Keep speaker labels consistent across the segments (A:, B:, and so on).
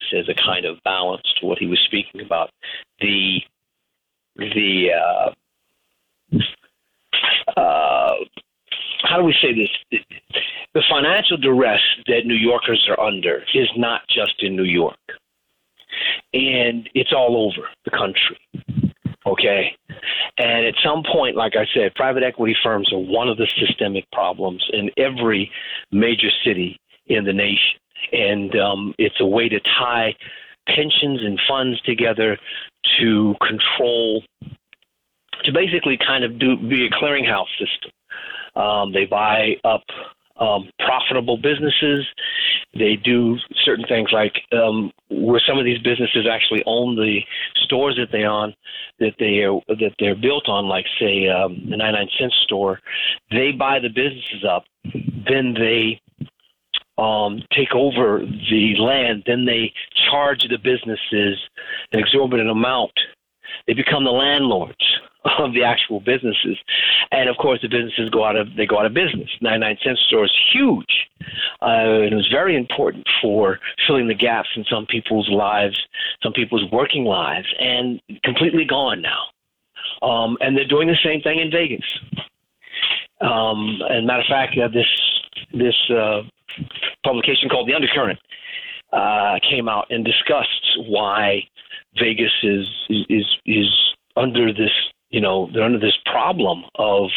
A: as a kind of balance to what he was speaking about. How do we say this? The financial duress that New Yorkers are under is not just in New York, and it's all over the country. Okay. And at some point, like I said, private equity firms are one of the systemic problems in every major city in the nation. And it's a way to tie pensions and funds together to control, to basically kind of be a clearinghouse system. They buy up profitable businesses. They do certain things like where some of these businesses actually own the stores that they're built on, like say the 99-cent store. They buy the businesses up, then they take over the land, then they charge the businesses an exorbitant amount. They become the landlords of the actual businesses, and of course the businesses go out of business. 99-cent store is huge, and it was very important for filling the gaps in some people's lives, some people's working lives, and completely gone now. And they're doing the same thing in Vegas. And matter of fact, this publication called The Undercurrent came out and discussed why Vegas is under this, they're under this problem of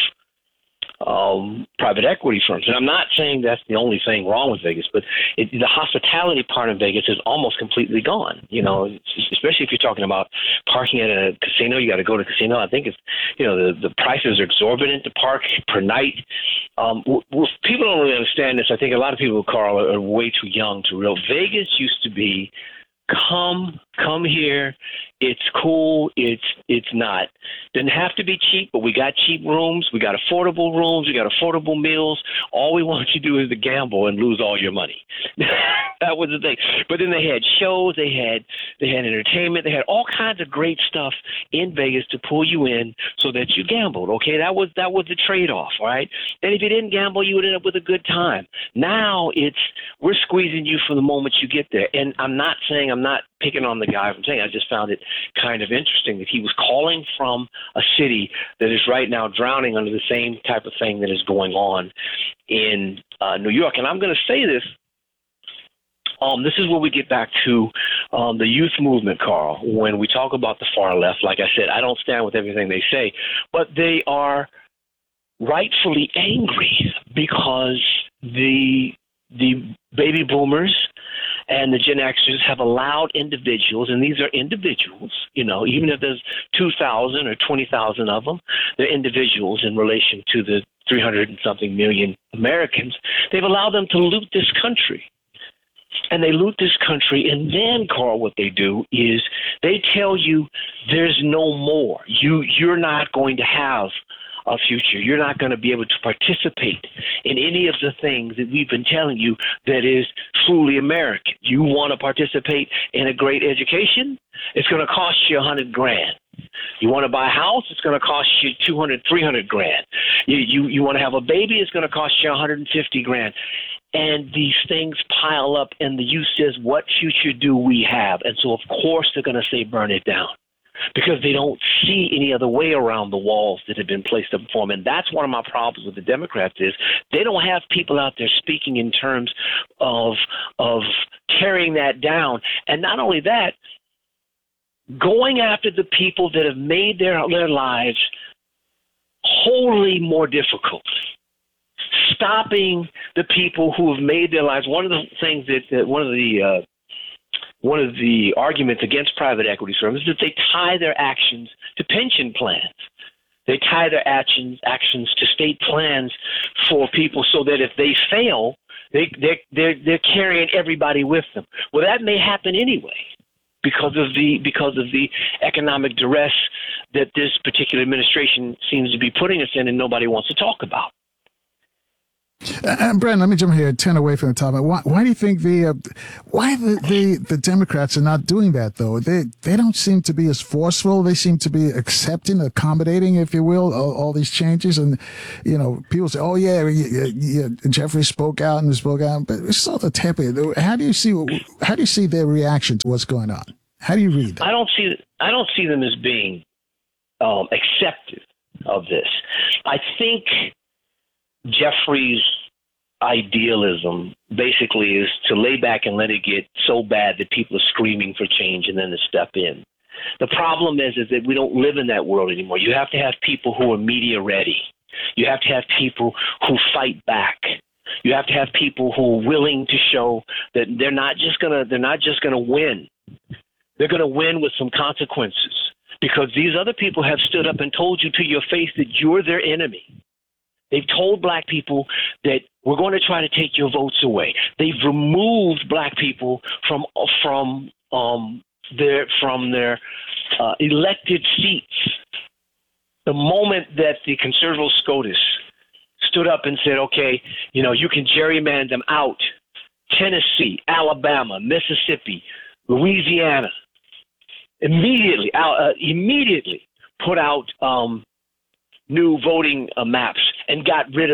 A: private equity firms. And I'm not saying that's the only thing wrong with Vegas, but the hospitality part of Vegas is almost completely gone. Especially if you're talking about parking at a casino, you got to go to a casino. I think it's, the prices are exorbitant to park per night. People don't really understand this. I think a lot of people, Carl, are way too young to realize Vegas used to be come here. It's cool. It's not. Didn't have to be cheap, but we got cheap rooms. We got affordable rooms. We got affordable meals. All we want you to do is to gamble and lose all your money. That was the thing. But then they had shows. They had entertainment. They had all kinds of great stuff in Vegas to pull you in so that you gambled. Okay, that was the trade-off. All right. And if you didn't gamble, you would end up with a good time. Now we're squeezing you from the moment you get there. And I'm not picking on the guy from saying. I just found it kind of interesting that he was calling from a city that is right now drowning under the same type of thing that is going on in New York. And I'm going to say this. This is where we get back to the youth movement, Carl. When we talk about the far left, like I said, I don't stand with everything they say, but they are rightfully angry because the baby boomers and the Gen Xers have allowed individuals, and these are individuals, even if there's 2,000 or 20,000 of them, they're individuals in relation to the 300 and something million Americans. They've allowed them to loot this country. And they loot this country, and then, Carl, what they do is they tell you there's no more. You're not going to have a future. You're not going to be able to participate in any of the things that we've been telling you that is truly American. You want to participate in a great education? It's going to cost you $100,000. You want to buy a house? It's going to cost you $200,000, $300,000. You want to have a baby? It's going to cost you $150,000. And these things pile up, and the youth says, what future do we have? And so, of course, they're going to say burn it down, because they don't see any other way around the walls that have been placed up for them. And that's one of my problems with the Democrats is they don't have people out there speaking in terms of tearing that down. And not only that, going after the people that have made their lives wholly more difficult. Stopping the people who have made their lives. One of the things that one of the arguments against private equity firms is that they tie their actions to pension plans. They tie their actions to state plans for people, so that if they fail, they're carrying everybody with them. Well, that may happen anyway, because of the economic duress that this particular administration seems to be putting us in, and nobody wants to talk about.
B: And Brandon, let me jump here 10 away from the topic. Why do you think the Democrats are not doing that, though? They don't seem to be as forceful. They seem to be accepting, accommodating, if you will, all these changes. And, people say, oh, yeah, Jeffrey spoke out, but it's sort of tepid. How do you see their reaction to what's going on? How do you read that?
A: I don't see them as being accepted of this. I think Jeffrey's idealism basically is to lay back and let it get so bad that people are screaming for change and then to step in. The problem is that we don't live in that world anymore. You have to have people who are media ready. You have to have people who fight back. You have to have people who are willing to show that they're not just gonna win. They're gonna win with some consequences, because these other people have stood up and told you to your face that you're their enemy. They've told black people that we're going to try to take your votes away. They've removed black people from their elected seats. The moment that the conservative SCOTUS stood up and said, okay, you can gerrymander them out, Tennessee, Alabama, Mississippi, Louisiana, immediately put out new voting maps and got rid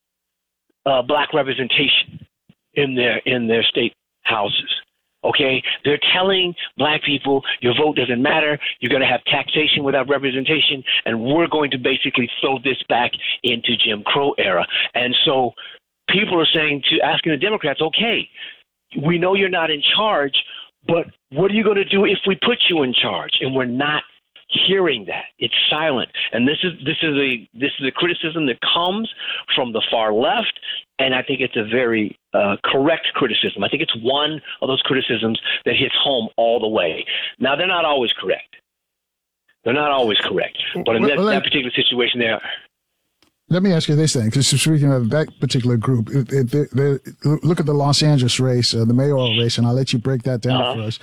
A: of black representation in their state houses. Okay, they're telling black people your vote doesn't matter. You're going to have taxation without representation, and we're going to basically throw this back into Jim Crow era. And so people are asking the Democrats, okay, we know you're not in charge, but what are you going to do if we put you in charge? And we're not hearing that. It's silent. And this is a criticism that comes from the far left, and I think it's a very correct criticism. I think it's one of those criticisms that hits home all the way. Now, they're not always correct. But in that particular situation, they are.
B: Let me ask you this thing, because speaking of that particular group, look at the Los Angeles race, the mayoral race, and I'll let you break that down for us.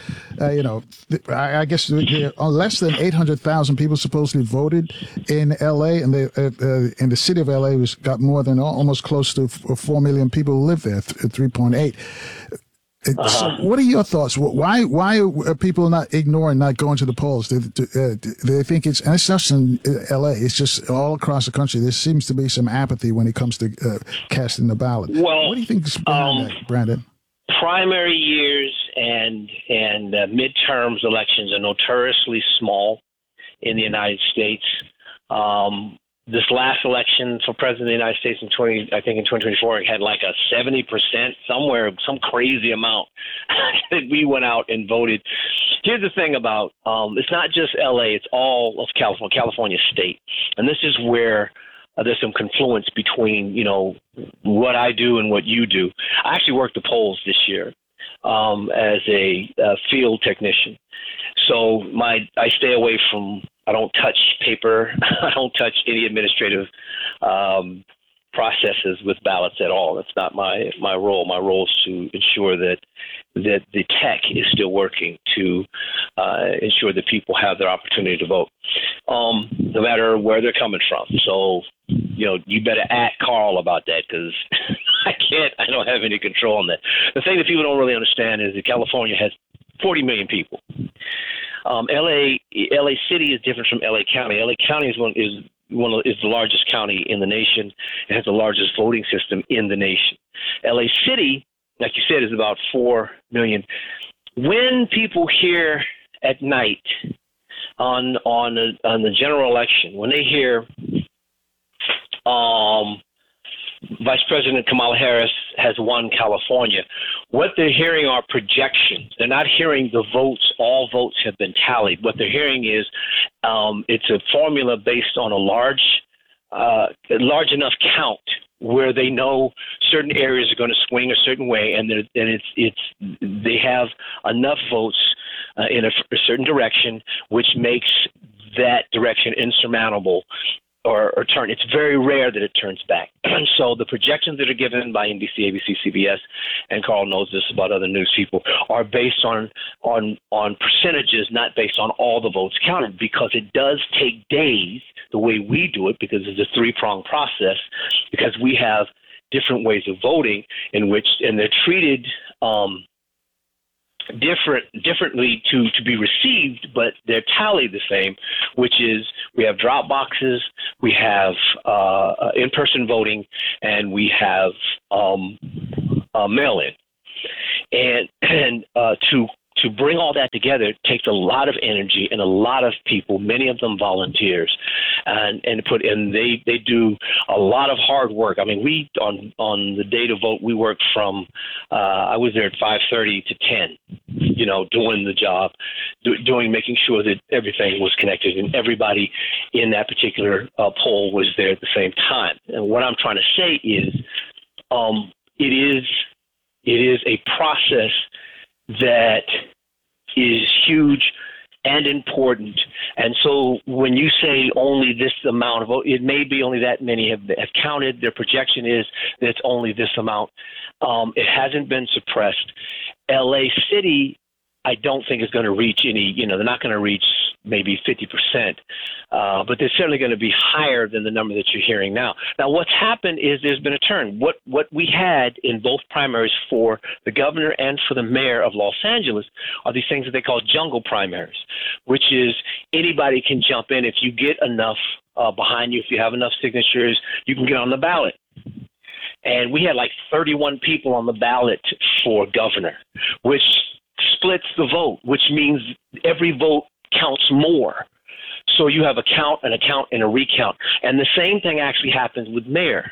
B: I guess less than 800,000 people supposedly voted in L.A., and in the city of L.A. got more than almost close to 4 million people who live there, 3.8. So what are your thoughts? Why are people not going to the polls? Do they think it's not just in L.A., it's just all across the country. There seems to be some apathy when it comes to casting the ballot.
A: Well,
B: what do you think is behind that, Brandon?
A: Primary years and midterms elections are notoriously small in the United States. This last election for president of the United States in 2024, it had like a 70%, some crazy amount that we went out and voted. Here's the thing about, it's not just LA, it's all of California state. And this is where there's some confluence between, what I do and what you do. I actually worked the polls this year as a field technician. So I stay away from, I don't touch paper. I don't touch any administrative processes with ballots at all. That's not my role. My role is to ensure that the tech is still working to ensure that people have their opportunity to vote, no matter where they're coming from. So, you better ask Carl about that, because I don't have any control on that. The thing that people don't really understand is that California has 40 million people. LA City is different from LA County. LA County is the largest county in the nation. It has the largest voting system in the nation. LA City, like you said, is about 4 million. When people hear at night on the general election, when they hear Vice President Kamala Harris has won California, what they're hearing are projections. They're not hearing the votes. All votes have been tallied. What they're hearing is it's a formula based on a large enough count where they know certain areas are going to swing a certain way, and they have enough votes in a certain direction, which makes that direction insurmountable. Or turn. It's very rare that it turns back. So the projections that are given by NBC, ABC, CBS, and Carl knows this about other news people, are based on percentages, not based on all the votes counted, because it does take days the way we do it, because it's a three-pronged process, because we have different ways of voting and they're treated differently to be received, but they're tallied the same, which is we have drop boxes, we have in-person voting, and we have mail-in. And to bring all that together takes a lot of energy and a lot of people, many of them volunteers, and they do a lot of hard work. I mean, we on the day to vote, we worked from I was there at 5:30 to 10, doing the job, making sure that everything was connected and everybody in that particular poll was there at the same time. And what I'm trying to say is, it is a process that is huge and important. And so when you say only this amount of vote, it may be only that many have counted. Their projection is that it's only this amount. It hasn't been suppressed. LA City, I don't think is going to reach any, they're not going to reach maybe 50%, but they're certainly going to be higher than the number that you're hearing now. Now, what's happened is there's been a turn. What we had in both primaries for the governor and for the mayor of Los Angeles are these things that they call jungle primaries, which is anybody can jump in. If you get enough behind you, if you have enough signatures, you can get on the ballot. And we had like 31 people on the ballot for governor, which splits the vote, which means every vote counts more. So you have a count, and a recount. And the same thing actually happens with the mayor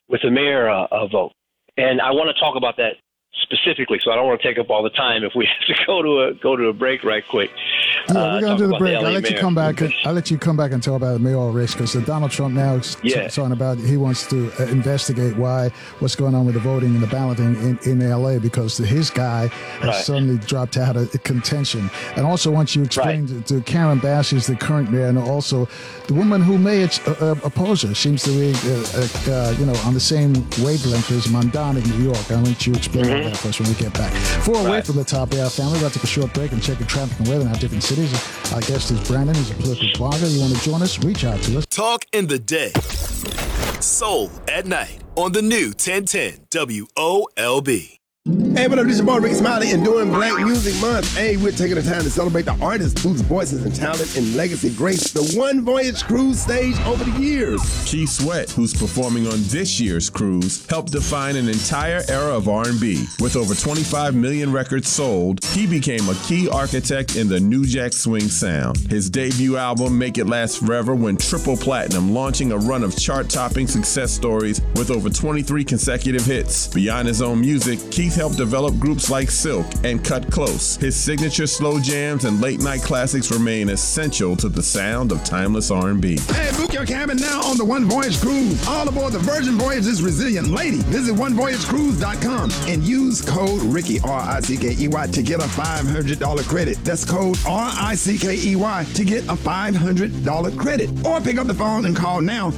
A: vote. And I want to talk about that specifically, so I don't want to take up all the time if we have to go to a break right quick.
B: Yeah, we're going to do the break. I'll let you come back and talk about the mayoral race, because Donald Trump now is talking about he wants to investigate what's going on with the voting and the balloting in L.A. because his guy has suddenly dropped out of contention. And also, once you explain to Karen Bass, who's the current mayor, and also the woman who may oppose her seems to be on the same wavelength as Mondani in New York. I want you to explain that for us when we get back. Away from the top of our family, we're going to take a short break and check the traffic and weather in our different cities. Our guest is Brandon. He's a political blogger. You want to join us? Reach out to us.
C: Talk in the day. Soul at night on the new 1010 WOLB.
D: Hey, what up? This is your boy Ricky Smiley, and during Black Music Month, we're taking the time to celebrate the artists whose voices and talent and legacy graced the One Voyage cruise stage over the years.
E: Keith Sweat, who's performing on this year's cruise, helped define an entire era of R&B. With over 25 million records sold, he became a key architect in the New Jack Swing sound. His debut album, Make It Last Forever, went triple platinum, launching a run of chart-topping success stories with over 23 consecutive hits. Beyond his own music, Keith helped develop groups like Silk and Cut Close. His signature slow jams and late-night classics remain essential to the sound of timeless R&B.
D: Hey, book your cabin now on the One Voyage Cruise. All aboard the Virgin Voyage's Resilient Lady. Visit onevoyagecruise.com and use code Ricky, R-I-C-K-E-Y, to get a $500 credit. That's code R-I-C-K-E-Y to get a $500 credit. Or pick up the phone and call now,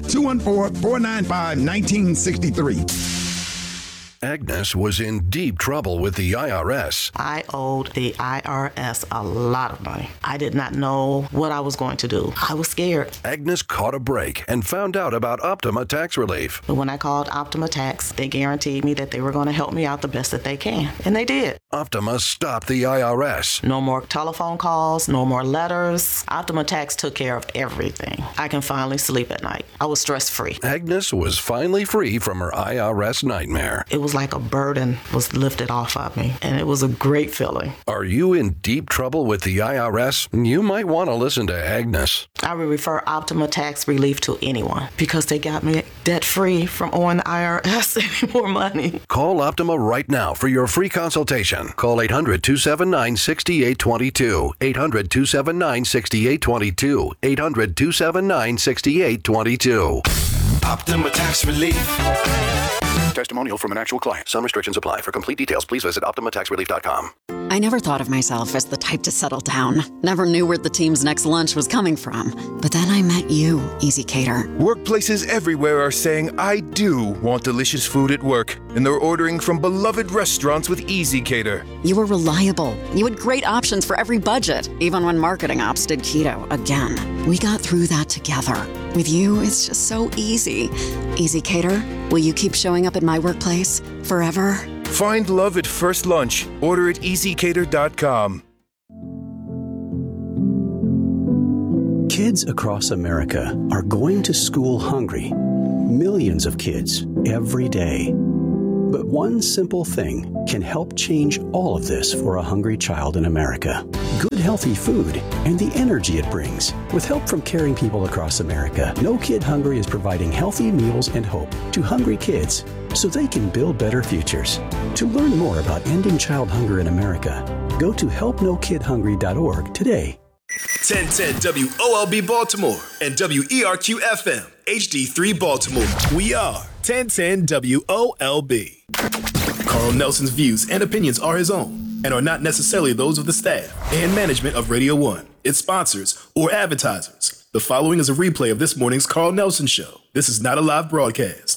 D: 214-495-1963.
F: Agnes was in deep trouble with the IRS.
G: I owed the IRS a lot of money. I did not know what I was going to do. I was scared.
F: Agnes caught a break and found out about Optima Tax Relief.
G: But when I called Optima Tax, they guaranteed me that they were going to help me out the best that they can. And they did.
F: Optima stopped the IRS.
G: No more telephone calls, no more letters. Optima Tax took care of everything. I can finally sleep at night. I was stress-free.
F: Agnes was finally free from her IRS nightmare.
G: It was like a burden was lifted off of me, and it was a great feeling.
F: Are you in deep trouble with the IRS? You might want to listen to Agnes.
G: I would refer Optima Tax Relief to anyone because they got me debt-free from owing the IRS any more money.
F: Call Optima right now for your free consultation. Call 800-279-6822. 800-279-6822. 800-279-6822.
C: Optima Tax Relief.
F: Testimonial from an actual client. Some restrictions apply. For complete details, please visit OptimaTaxRelief.com.
H: I never thought of myself as the type to settle down. Never knew where the team's next lunch was coming from. But then I met you, Easy Cater.
I: Workplaces everywhere are saying, I do want delicious food at work. And they're ordering from beloved restaurants with Easy Cater.
H: You were reliable. You had great options for every budget, even when marketing ops did keto again. We got through that together. With you, it's just so easy. Easy Cater, Will you keep showing up at my workplace forever?
I: Find love at first lunch. Order at easycater.com.
J: Kids across America are going to school hungry. Millions of kids every day. But one simple thing can help change all of this for a hungry child in America. Good, healthy food and the energy it brings. With help from caring people across America, No Kid Hungry is providing healthy meals and hope to hungry kids so they can build better futures. To learn more about ending child hunger in America, go to helpnokidhungry.org today.
C: 1010 WOLB Baltimore and WERQ FM HD3 Baltimore. We are 1010 WOLB. Carl Nelson's views and opinions are his own and are not necessarily those of the staff and management of Radio 1, its sponsors, or advertisers. The following is a replay of this morning's Carl Nelson Show. This is not a live broadcast.